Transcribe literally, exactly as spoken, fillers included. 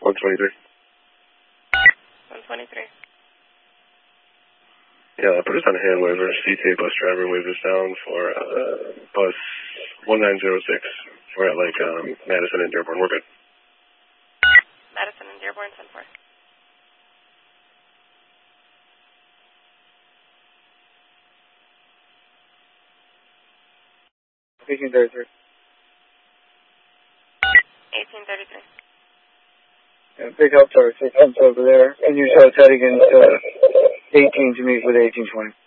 one twenty-three. one twenty-three. Yeah, put us on a hand waiver. C T A bus driver waves us down for uh, bus one nine zero six. We're at like um, Madison and Dearborn. We're good. Madison and Dearborn, ten four. eighteen thirty-three. eighteen thirty-three. Yeah, big help to our six over there. And you saw it's heading into eighteen to meet with eighteen twenty.